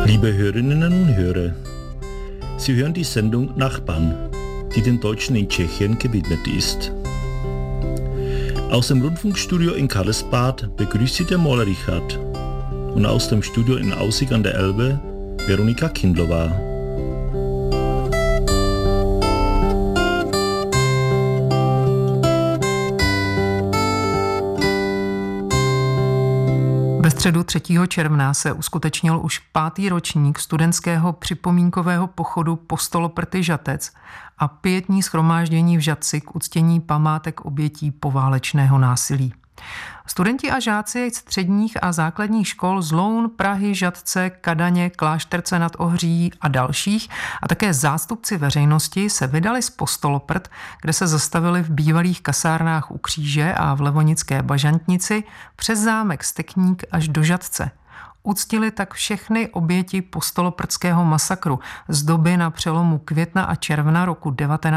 Liebe Hörerinnen und Hörer, Sie hören die Sendung Nachbarn, die den Deutschen in Tschechien gewidmet ist. Aus dem Rundfunkstudio in Karlsbad begrüßt Sie der Maler Richard und aus dem Studio in Aussig an der Elbe Veronika Kindlová. Ve středu 3. června se uskutečnil už 5. ročník studentského připomínkového pochodu Postoloprty Žatec a pietní shromáždění v Žatci k uctění památek obětí poválečného násilí. Studenti a žáci středních a základních škol z Loun, Prahy, Žatce, Kadaně, Klášterce nad Ohří a dalších a také zástupci veřejnosti se vydali z Postoloprt, kde se zastavili v bývalých kasárnách u Kříže a v Levonické Bažantnici přes zámek Stekník až do Žatce. Uctili tak všechny oběti postoloprtského masakru z doby na přelomu května a června roku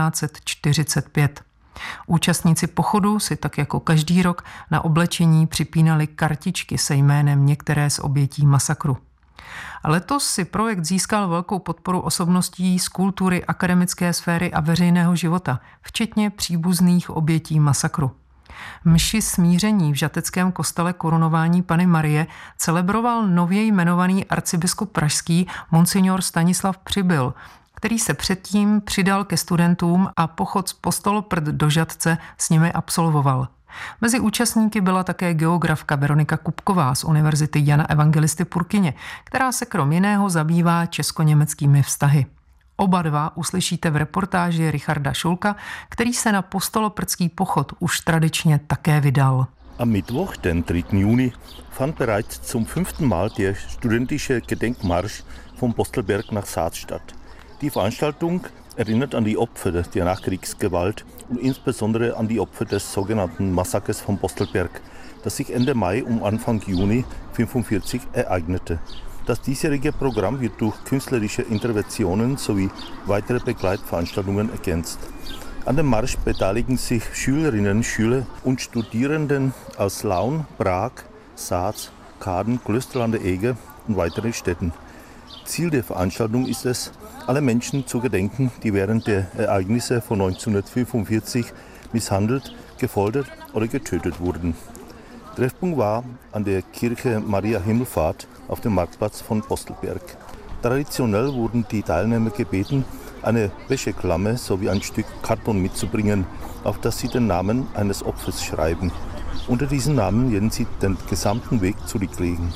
1945. Účastníci pochodu si tak jako každý rok na oblečení připínali kartičky se jménem některé z obětí masakru. Letos si projekt získal velkou podporu osobností z kultury, akademické sféry a veřejného života, včetně příbuzných obětí masakru. Mši smíření v žateckém kostele Korunování Panny Marie celebroval nově jmenovaný arcibiskup pražský monsignor Stanislav Přibyl, který se předtím přidal ke studentům a pochod z Postoloprt do Žatce s nimi absolvoval. Mezi účastníky byla také geografka Veronika Kupková z Univerzity Jana Evangelisty Purkyně, která se krom jiného zabývá česko-německými vztahy. Oba dva uslyšíte v reportáži Richarda Schulka, který se na postoloprtský pochod už tradičně také vydal. Am Mittwoch, den 3. Juni, fand bereits zum 5. Mal der studentische Gedenkmarsch vom Postelberg nach Saac statt. Die Veranstaltung erinnert an die Opfer der Nachkriegsgewalt und insbesondere an die Opfer des sogenannten Massakers von Postelberg, das sich Ende Mai und Anfang Juni 1945 ereignete. Das diesjährige Programm wird durch künstlerische Interventionen sowie weitere Begleitveranstaltungen ergänzt. An dem Marsch beteiligen sich Schülerinnen, Schüler und Studierenden aus Laun, Prag, Saac, Kaden, Klösterlande Eger und weiteren Städten. Ziel der Veranstaltung ist es, alle Menschen zu gedenken, die während der Ereignisse von 1945 misshandelt, gefoltert oder getötet wurden. Treffpunkt war an der Kirche Maria Himmelfahrt auf dem Marktplatz von Postelberg. Traditionell wurden die Teilnehmer gebeten, eine Wäscheklamme sowie ein Stück Karton mitzubringen, auf das sie den Namen eines Opfers schreiben. Unter diesen Namen werden sie den gesamten Weg zurücklegen.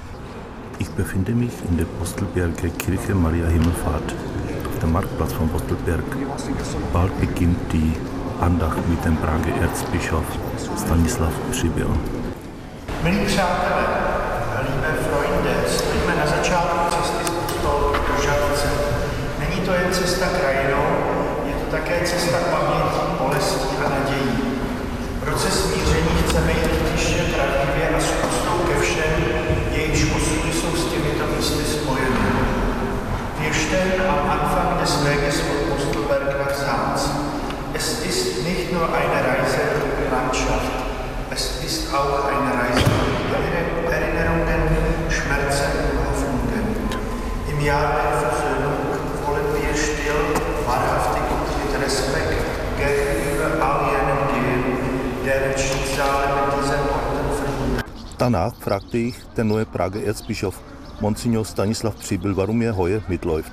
Ich befinde mich in der Postelberger Kirche Maria Himmelfahrt, auf dem Marktplatz von Postelberg. Bald beginnt die Andacht mit dem Prager Erzbischof Stanislav Přibyl. Milí přátelé, milé Freunde, stojíme na začátku cesty z Postoloprt do Žatce. Není to jen cesta krajinou, je to také cesta paměti, bolestí a nadějí. V roce smíření chceme jít tiše, pravdivě a s úctou ke všem, jejichž osudy jsou s těmito místy spojeny. Wir stellen am Anfang des Weges von Postelberg nach Saac. Es ist nicht nur eine Reise durch die Landschaft, es ist auch eine Reise durch Erinnerungen, Schmerzen und Hoffnungen. Im Jahr der Versöhnung wollen wir still, wahrhaftig und mit Respekt gegenüber all jenen gehen, deren Schicksale mit diesen Orten verbunden. Danach fragte ich den neuen Prager Erzbischof Monsignor Stanislav Přibyl, warum er heuer mitläuft.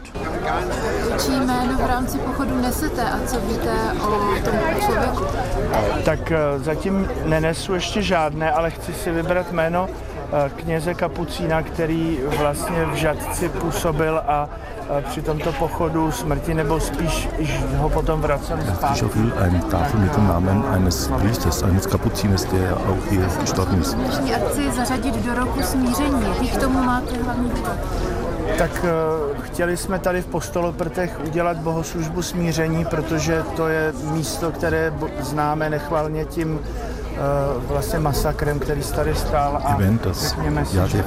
Čí jméno v rámci pochodu nesete a co víte o tom člověku? Tak zatím nenesu ještě žádné, ale chci si vybrat jméno kněze Kapucína, který vlastně v Žatci působil a při tomto pochodu smrti, nebo spíš ho potom vraceli zpátky. Bischof will eine Tafel mit dem Namen eines Priesters, eines Kapuziners, der auch hier gestorben ist. Dnešní akci zařadit do roku smíření. Jaký k tomu máte hlavní důvod? Tak chtěli jsme tady v Postoloprtech udělat bohoslužbu smíření, protože to je místo, které známe nechvalně tím vlastně masakrem, který tady stál. A řekněme si, že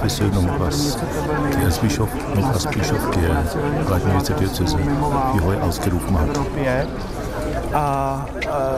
der Erzbischof noch als Bischof der Leitmeister Diözese wie heuer ausgerufen hat. A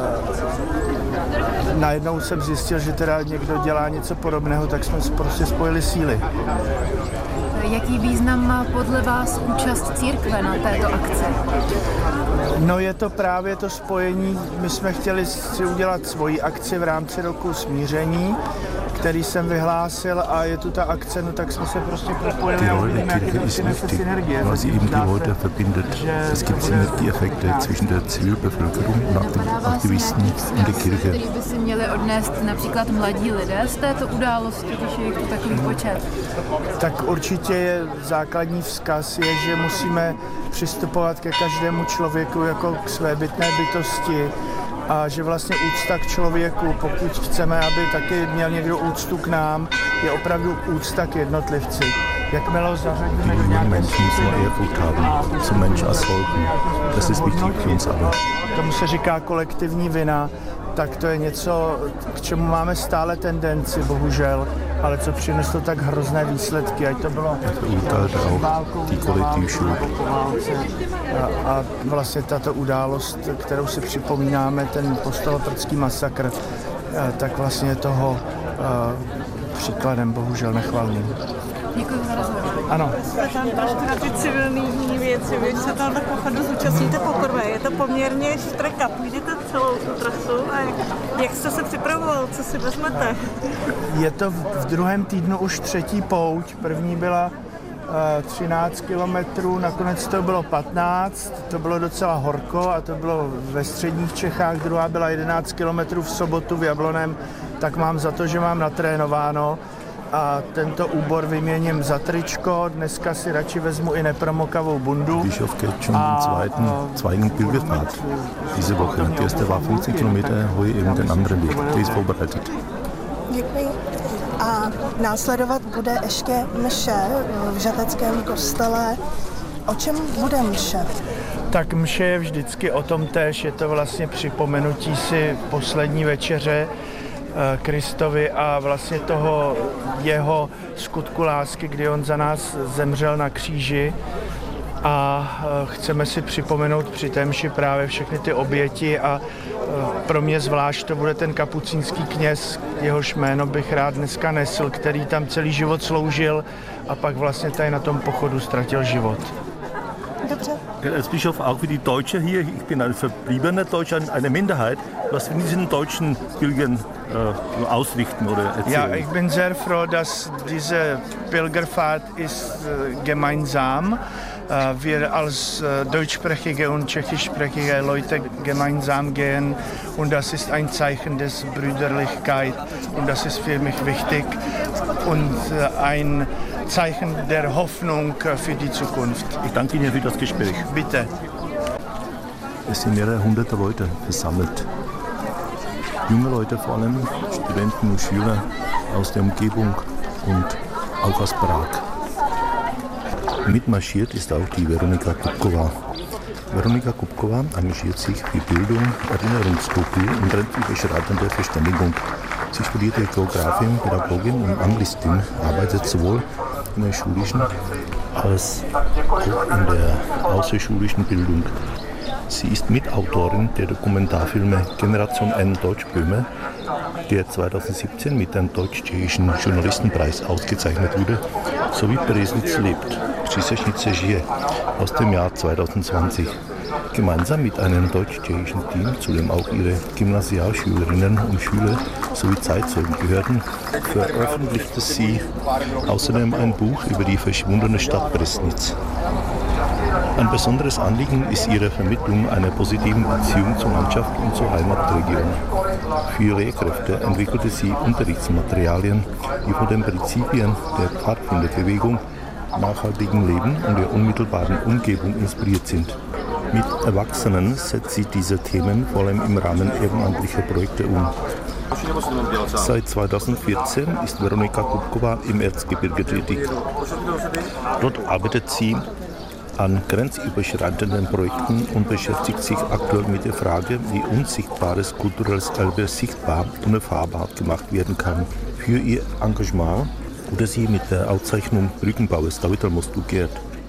najednou jsem zjistil, že teda někdo dělá něco podobného, tak jsme prostě spojili síly. Jaký význam má podle vás účast církve na této akci? No je to právě to spojení, my jsme chtěli si udělat svoji akci v rámci roku smíření, který jsem vyhlásil a je tu ta akce, no tak jsme se prostě propojili a uvidíme, jaké to přinese synergie. Weil sie eben die Leute verbindet. Es gibt Synergieeffekte zwischen der Zivilbevölkerung und Aktivisten und der Kirche. Který by si měli odnést například mladí lidé z této události, když je tu takový počet? Tak určitě základní vzkaz je, že musíme přistupovat ke každému člověku jako k svébytné bytosti a že vlastně úcta k člověku, pokud chceme, aby taky měl někdo úctu k nám, je opravdu úcta k jednotlivci. Jakmile ho zařadíme do nějaké skupiny, tomu se říká kolektivní vina, tak to je něco, k čemu máme stále tendenci, bohužel, ale co přineslo tak hrozné výsledky, ať to bylo válkou, po válce a vlastně tato událost, kterou si připomínáme, ten postoloprtský masakr, tak vlastně toho příkladem bohužel nechvalným. Děkuji za rozhovor. Ano. Jste tam trošku na ty civilní věci, vy se tam do pochodu zúčastníte poprvé, je to poměrně štreka, půjdete celou tu trasu a jak jste se připravoval, co si vezmete? Je to v druhém týdnu už třetí pouť, první byla 13 kilometrů, nakonec to bylo 15, to bylo docela horko a to bylo ve středních Čechách, druhá byla 11 kilometrů v sobotu v Jabloném, tak mám za to, že mám natrénováno a tento úbor vyměním za tričko, dneska si radši vezmu i nepromokavou bundu. Bischof geht schon den zweiten Pilgerpfad diese Woche. Der erste war 15 Kilometer, heute eben den anderen Weg. Der ist vorbereitet. Děkuji. A následovat bude ještě mše v žateckém kostele. O čem bude mše? Tak mše je vždycky o tom též, je to vlastně připomenutí si poslední večeře Kristovi a vlastně toho jeho skutku lásky, kdy on za nás zemřel na kříži a chceme si připomenout při té mši právě všechny ty oběti a pro mě zvlášť to bude ten kapucínský kněz, jehož jméno bych rád dneska nesl, který tam celý život sloužil a pak vlastně tady na tom pochodu ztratil život. Dobře. Als Bischof auch für die Deutsche hier, ich bin ein verbliebener Deutscher, eine Minderheit, was wir diesen deutschen Pilgern ausrichten oder erzählen. Ja, ich bin sehr froh, dass diese Pilgerfahrt ist gemeinsam. Wir als deutschsprachige und tschechischsprachige Leute gemeinsam gehen und das ist ein Zeichen des Brüderlichkeit und das ist für mich wichtig und ein Zeichen der Hoffnung für die Zukunft. Ich danke Ihnen für das Gespräch. Bitte. Es sind mehrere hunderte Leute versammelt. Junge Leute vor allem, Studenten und Schüler aus der Umgebung und auch aus Prag. Mitmarschiert ist auch die Veronika Kupková. Veronika Kupková engagiert sich für Bildung, Erinnerungskultur und grenzüberschreitende Verständigung. Sie studierte Geografin, Pädagogin und Anglistin, arbeitet sowohl in der schulischen als auch in der außerschulischen Bildung. Sie ist Mitautorin der Dokumentarfilme Generation N Deutschböhme, der 2017 mit dem Deutsch-Tschechischen Journalistenpreis ausgezeichnet wurde, sowie Bresnitz lebt, Přísečnice žije, aus dem Jahr 2020. Gemeinsam mit einem deutsch-tschechischen Team, zu dem auch ihre Gymnasialschülerinnen und Schüler sowie Zeitzeugen gehörten, veröffentlichte sie außerdem ein Buch über die verschwundene Stadt Bresnitz. Ein besonderes Anliegen ist ihre Vermittlung einer positiven Beziehung zur Landschaft und zur Heimatregion. Für Lehrkräfte entwickelte sie Unterrichtsmaterialien, die von den Prinzipien der Pfadfinderbewegung, nachhaltigen Leben und der unmittelbaren Umgebung inspiriert sind. Mit Erwachsenen setzt sie diese Themen vor allem im Rahmen ehrenamtlicher Projekte um. Seit 2014 ist Veronika Kupková im Erzgebirge tätig. Dort arbeitet sie an grenzüberschreitenden Projekten und beschäftigt sich aktuell mit der Frage, wie unsichtbares kulturelles Erbe sichtbar und erfahrbar gemacht werden kann. Für ihr Engagement wurde sie mit der Auszeichnung Brückenbauer Stavitelmostu geehrt.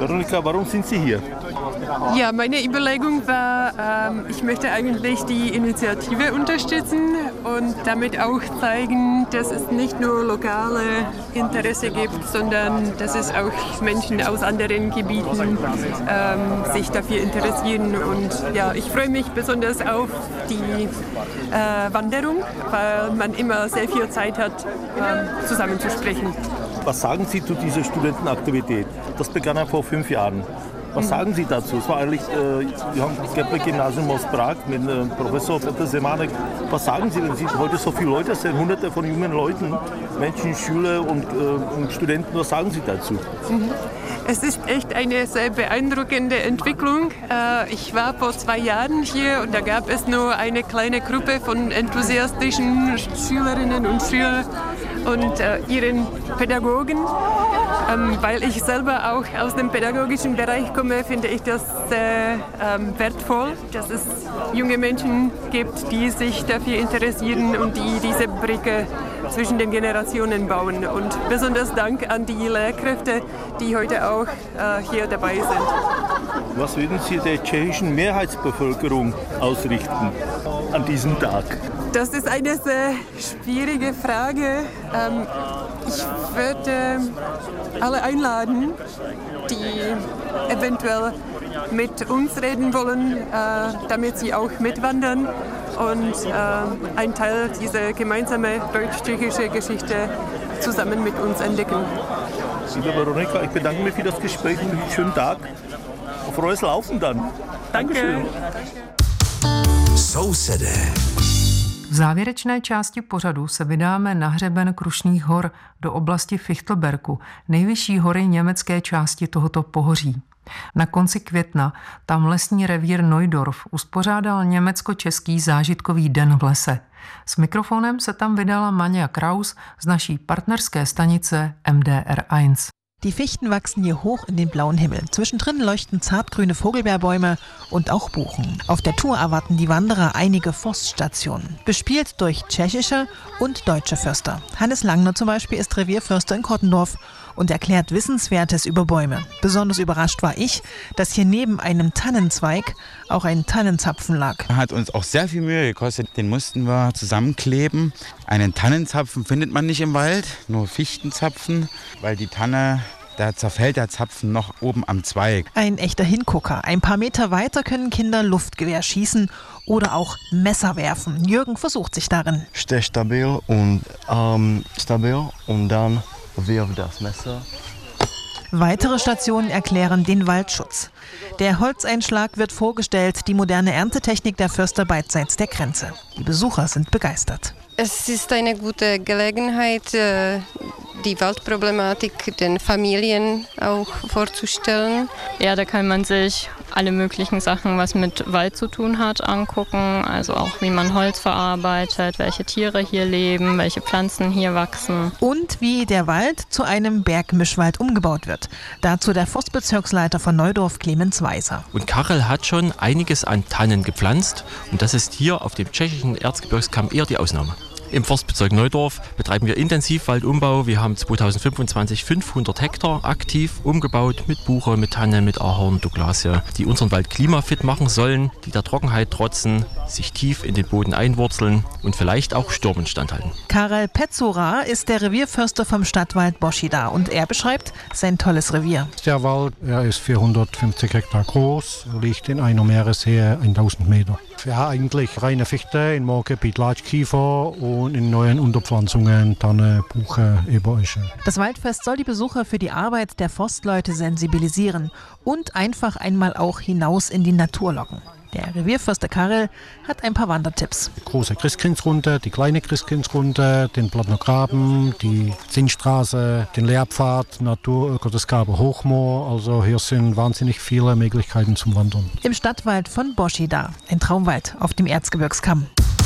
Veronika, warum sind Sie hier? Ja, meine Überlegung war, ich möchte eigentlich die Initiative unterstützen und damit auch zeigen, dass es nicht nur lokale Interesse gibt, sondern dass es auch Menschen aus anderen Gebieten sich dafür interessieren. Und ja, ich freue mich besonders auf die Wanderung, weil man immer sehr viel Zeit hat, zusammen zu sprechen. Was sagen Sie zu dieser Studentenaktivität? Das begann ja vor 5 Jahren. Was sagen Sie dazu? Es war eigentlich, wir haben das Gimnasium aus Prag mit Professor Petr Semanek. Was sagen Sie, wenn Sie heute so viele Leute sind, hunderte von jungen Leuten, Menschen, Schüler und Studenten, was sagen Sie dazu? Es ist echt eine sehr beeindruckende Entwicklung. Ich war vor 2 Jahren hier und da gab es nur eine kleine Gruppe von enthusiastischen Schülerinnen und Schülern und ihren Pädagogen. Weil ich selber auch aus dem pädagogischen Bereich komme, finde ich das sehr wertvoll, dass es junge Menschen gibt, die sich dafür interessieren und die diese Brücke zwischen den Generationen bauen. Und besonders Dank an die Lehrkräfte, die heute auch hier dabei sind. Was würden Sie der tschechischen Mehrheitsbevölkerung ausrichten an diesem Tag? Das ist eine sehr schwierige Frage. Ich würde alle einladen, die eventuell mit uns reden wollen, damit sie auch mitwandern und einen Teil dieser gemeinsamen deutsch-tschechische Geschichte zusammen mit uns entdecken. Liebe Veronika, ich bedanke mich für das Gespräch und einen schönen Tag. Auf frohes Laufen dann. Danke. V závěrečné části pořadu se vydáme na hřeben Krušných hor do oblasti Fichtelbergu, nejvyšší hory německé části tohoto pohoří. Na konci května tam lesní revír Neudorf uspořádal německo-český zážitkový den v lese. S mikrofonem se tam vydala Manja Kraus z naší partnerské stanice MDR1. Die Fichten wachsen hier hoch in den blauen Himmel. Zwischendrin leuchten zartgrüne Vogelbeerbäume und auch Buchen. Auf der Tour erwarten die Wanderer einige Forststationen, bespielt durch tschechische und deutsche Förster. Hannes Langner zum Beispiel ist Revierförster in Kottendorf und erklärt Wissenswertes über Bäume. Besonders überrascht war ich, dass hier neben einem Tannenzweig auch ein Tannenzapfen lag. Hat uns auch sehr viel Mühe gekostet. Den mussten wir zusammenkleben. Einen Tannenzapfen findet man nicht im Wald, nur Fichtenzapfen, weil die Tanne, da zerfällt der Zapfen noch oben am Zweig. Ein echter Hingucker. Ein paar Meter weiter können Kinder Luftgewehr schießen oder auch Messer werfen. Jürgen versucht sich darin. Steh stabil und stabil und dann wirf das Messer. Weitere Stationen erklären den Waldschutz. Der Holzeinschlag wird vorgestellt, die moderne Erntetechnik der Förster beidseits der Grenze. Die Besucher sind begeistert. Es ist eine gute Gelegenheit, die Waldproblematik den Familien auch vorzustellen. Ja, da kann man sich alle möglichen Sachen, was mit Wald zu tun hat, angucken. Also auch, wie man Holz verarbeitet, welche Tiere hier leben, welche Pflanzen hier wachsen. Und wie der Wald zu einem Bergmischwald umgebaut wird. Dazu der Forstbezirksleiter von Neudorf, Clemens Weiser. Und Karel hat schon einiges an Tannen gepflanzt. Und das ist hier auf dem tschechischen Erzgebirgskamm eher die Ausnahme. Im Forstbezirk Neudorf betreiben wir intensiv Waldumbau. Wir haben 2025 500 Hektar aktiv umgebaut mit Buche, mit Tanne, mit Ahorn, Douglasie, die unseren Wald klimafit machen sollen, die der Trockenheit trotzen, sich tief in den Boden einwurzeln und vielleicht auch Stürmen standhalten. Karel Petzora ist der Revierförster vom Stadtwald Boschida und er beschreibt sein tolles Revier. Der Wald ist 450 Hektar groß, liegt in einer Meereshöhe 1000 Meter. Ja, eigentlich reine Fichte, in Moorgebiet Latschkiefer und in neuen Unterpflanzungen Tanne, Buche, Eberesche. Das Waldfest soll die Besucher für die Arbeit der Forstleute sensibilisieren und einfach einmal auch hinaus in die Natur locken. Der Revierförster Karel hat ein paar Wandertipps. Die große Christkindsrunde, die kleine Christkindsrunde, den Plattner Graben, die Zinnstraße, den Lehrpfad, Naturgottesgabe Hochmoor. Also hier sind wahnsinnig viele Möglichkeiten zum Wandern. Im Stadtwald von Boschida, ein Traumwald auf dem Erzgebirgskamm.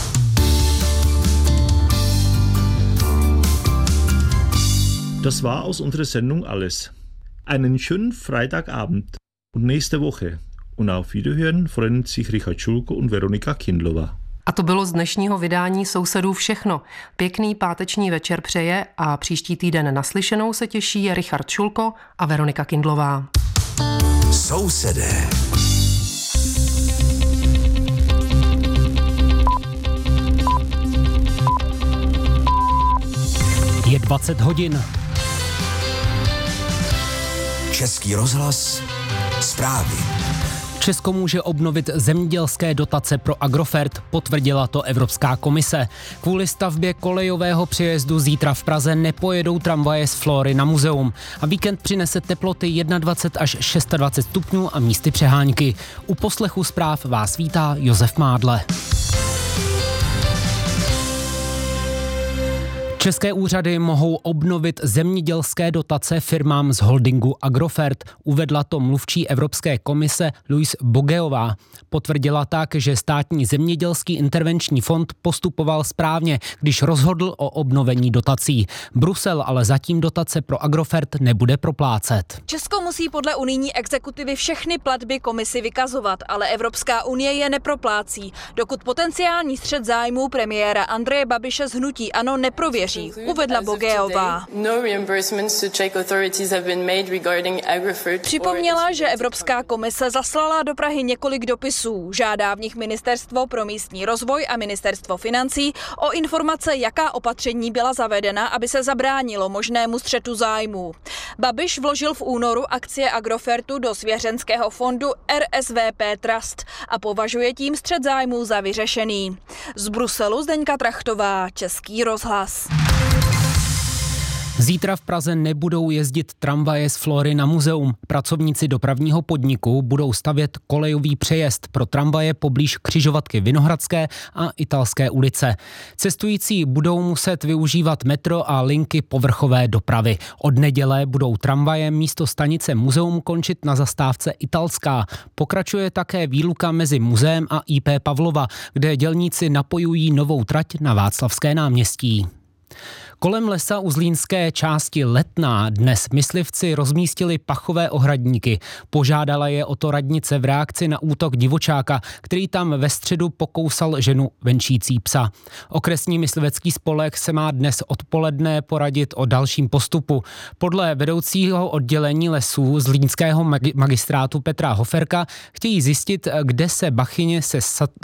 Das war aus unserer Sendung alles. Einen schönen Freitagabend und nächste Woche. Und auf Wiederhören freuen sich Richard Schulko und Veronika Kindlová. A to bylo z dnešního vydání Sousedů všechno. Pěkný páteční večer přeje a příští týden naslyšenou se těší Richard Šulko a Veronika Kindlová. Sousedé. Je 20 hodin. Český rozhlas, zprávy. Česko může obnovit zemědělské dotace pro Agrofert, potvrdila to Evropská komise. Kvůli stavbě kolejového přejezdu zítra v Praze nepojedou tramvaje z Flory na muzeum a víkend přinese teploty 21 až 26 stupňů a místy přehánky. U poslechu zpráv vás vítá Josef Mádle. České úřady mohou obnovit zemědělské dotace firmám z holdingu Agrofert, uvedla to mluvčí Evropské komise Louise Bogeová. Potvrdila tak, že státní zemědělský intervenční fond postupoval správně, když rozhodl o obnovení dotací. Brusel ale zatím dotace pro Agrofert nebude proplácet. Česko musí podle unijní exekutivy všechny platby komisi vykazovat, ale Evropská unie je neproplácí, dokud potenciální střet zájmů premiéra Andreje Babiše z hnutí ANO neprověří. Uvedla Bogeová. Připomněla, že Evropská komise zaslala do Prahy několik dopisů. Žádá v nich Ministerstvo pro místní rozvoj a Ministerstvo financí o informace, jaká opatření byla zavedena, aby se zabránilo možnému střetu zájmů. Babiš vložil v únoru akcie Agrofertu do svěřenského fondu RSVP Trust a považuje tím střet zájmů za vyřešený. Z Bruselu Zdeňka Trachtová, Český rozhlas. Zítra v Praze nebudou jezdit tramvaje z Flory na muzeum. Pracovníci dopravního podniku budou stavět kolejový přejezd pro tramvaje poblíž křižovatky Vinohradské a Italské ulice. Cestující budou muset využívat metro a linky povrchové dopravy. Od neděle budou tramvaje místo stanice muzeum končit na zastávce Italská. Pokračuje také výluka mezi muzeem a IP Pavlova, kde dělníci napojují novou trať na Václavské náměstí. Kolem lesa u zlínské části Letná dnes myslivci rozmístili pachové ohradníky. Požádala je o to radnice v reakci na útok divočáka, který tam ve středu pokousal ženu venčící psa. Okresní myslivecký spolek se má dnes odpoledne poradit o dalším postupu. Podle vedoucího oddělení lesů zlínského magistrátu Petra Hoferka chtějí zjistit, kde se bachyně se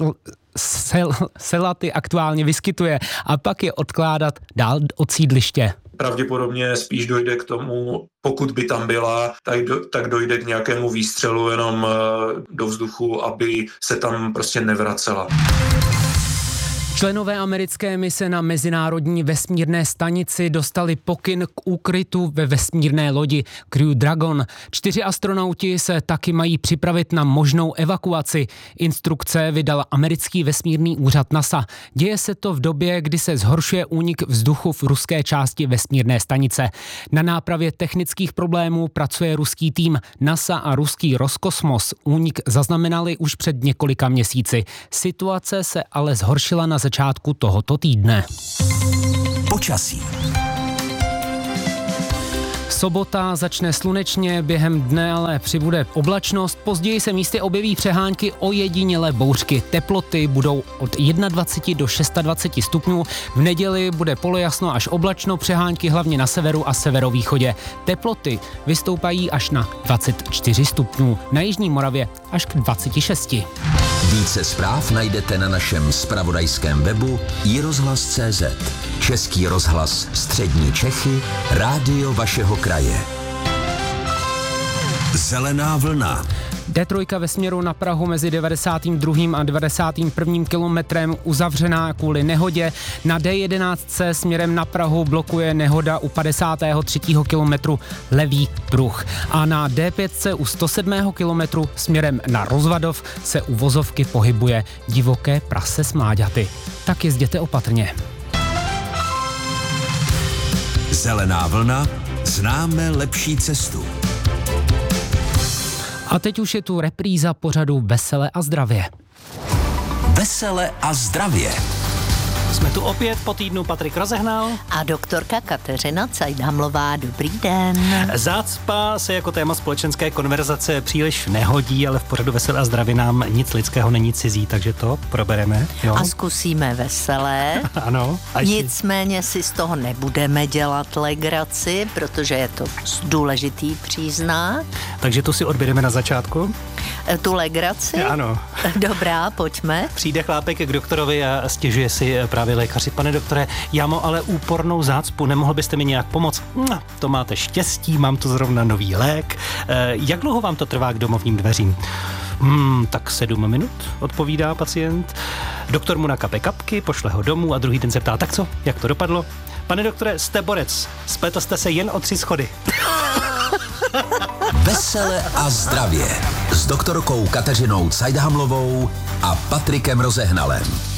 selaty aktuálně vyskytuje a pak je odkládat dál od sídliště. Pravděpodobně spíš dojde k tomu, pokud by tam byla, tak dojde k nějakému výstřelu jenom do vzduchu, aby se tam prostě nevracela. Členové americké mise na mezinárodní vesmírné stanici dostali pokyn k úkrytu ve vesmírné lodi Crew Dragon. 4 astronauti se taky mají připravit na možnou evakuaci. Instrukce vydal americký vesmírný úřad NASA. Děje se to v době, kdy se zhoršuje únik vzduchu v ruské části vesmírné stanice. Na nápravě technických problémů pracuje ruský tým. NASA a ruský Roskosmos únik zaznamenali už před několika měsíci. Situace se ale zhoršila na začátku tohoto týdne. Počasí. Sobota začne slunečně, během dne ale přibude oblačnost, později se místy objeví přehánky, ojedinělé bouřky. Teploty budou od 21 do 26 stupňů, v neděli bude polojasno až oblačno, přehánky hlavně na severu a severovýchodě. Teploty vystoupají až na 24 stupňů, na jižní Moravě až k 26. Více zpráv najdete na našem zpravodajském webu iRozhlas.cz. Český rozhlas Střední Čechy, rádio vašeho kraje. Zelená vlna. D3 ve směru na Prahu mezi 92. a 91. kilometrem uzavřená kvůli nehodě. Na D11 směrem na Prahu blokuje nehoda u 53. kilometru levý pruh. A na D5 u 107. kilometru směrem na Rozvadov se u vozovky pohybuje divoké prase s mláďaty. Tak jezděte opatrně. Zelená vlna, známe lepší cestu. A teď už je tu repríza pořadu Vesele a zdravě. Vesele a zdravě. Jsme tu opět po týdnu, Patrik Rozehnal a doktorka Kateřina Cajdhamlová. Dobrý den. Zácpa se jako téma společenské konverzace příliš nehodí, ale v pořadu Veselé a zdraví nám nic lidského není cizí, takže to probereme. Jo? A zkusíme veselé. Ano. Nicméně si z toho nebudeme dělat legraci, protože je to důležitý příznak. Takže tu si odběreme na začátku. Tu legraci? Ano. Dobrá, pojďme. Přijde chlápek k doktorovi a stěžuje si právě lékaři. Pane doktore, já mám ale úpornou zácpu, nemohl byste mi nějak pomoct? To máte štěstí, mám tu zrovna nový lék. Jak dlouho vám to trvá k domovním dveřím? Tak 7 minut, odpovídá pacient. Doktor mu nakape kapky, pošle ho domů a druhý den se ptá, tak co, jak to dopadlo? Pane doktore, jste borec, spletl jste se jen o 3 schody. Vesele a zdravě s doktorkou Kateřinou Cajdhamlovou a Patrikem Rozehnalem.